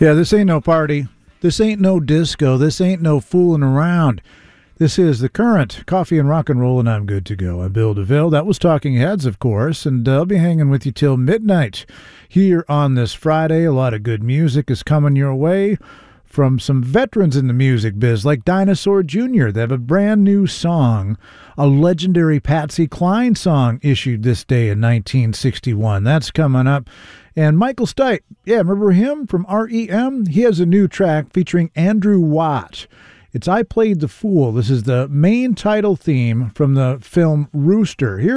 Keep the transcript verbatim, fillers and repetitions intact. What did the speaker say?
Yeah, this ain't no party. This ain't no disco. This ain't no fooling around. This is The Current, Coffee and Rock and Roll, and I'm good to go. I'm Bill DeVille. That was Talking Heads, of course, and uh, I'll be hanging with you till midnight here on this Friday. A lot of good music is coming your way from some veterans in the music biz, like Dinosaur Junior They have a brand new song, a legendary Patsy Cline song issued this day in nineteen sixty-one. That's coming up. And Michael Stipe, yeah, remember him from R E M? He has a new track featuring Andrew Watt. It's I Played the Fool. This is the main title theme from the film Rooster. Here